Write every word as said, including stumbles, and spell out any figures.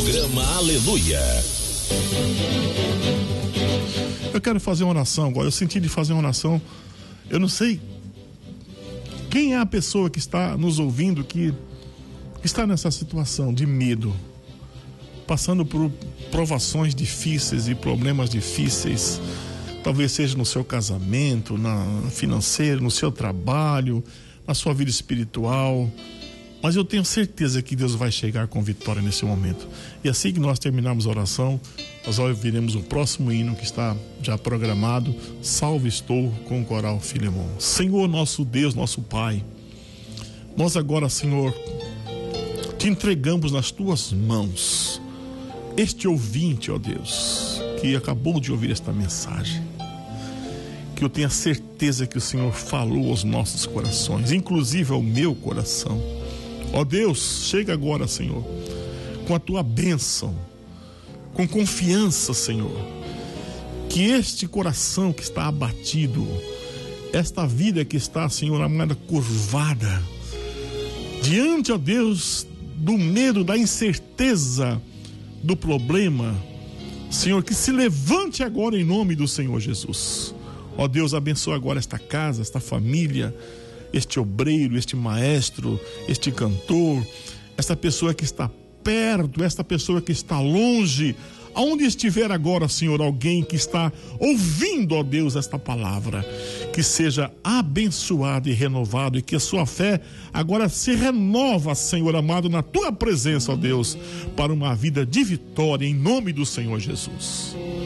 Programa Aleluia. Eu quero fazer uma oração agora. Eu senti de fazer uma oração. Eu não sei quem é a pessoa que está nos ouvindo que está nessa situação de medo, passando por provações difíceis e problemas difíceis. Talvez seja no seu casamento, na financeiro, no seu trabalho, na sua vida espiritual. Mas eu tenho certeza que Deus vai chegar com vitória nesse momento. E assim que nós terminarmos a oração, nós ouviremos o próximo hino que está já programado, Salve Estou, com o coral Filemon. Senhor, nosso Deus, nosso Pai, nós agora, Senhor, te entregamos nas tuas mãos este ouvinte, ó Deus, que acabou de ouvir esta mensagem. Que eu tenha certeza que o Senhor falou aos nossos corações, inclusive ao meu coração. Ó Deus, chega agora, Senhor, com a tua bênção, com confiança, Senhor, que este coração que está abatido, esta vida que está, Senhor, amada, curvada, diante, ó Deus, do medo, da incerteza, do problema, Senhor, que se levante agora em nome do Senhor Jesus. Ó Deus, abençoa agora esta casa, esta família, este obreiro, este maestro, este cantor, esta pessoa que está perto, esta pessoa que está longe, aonde estiver agora, Senhor, alguém que está ouvindo, ó Deus, esta palavra, que seja abençoado e renovado, e que a sua fé agora se renova, Senhor amado, na tua presença, ó Deus, para uma vida de vitória, em nome do Senhor Jesus.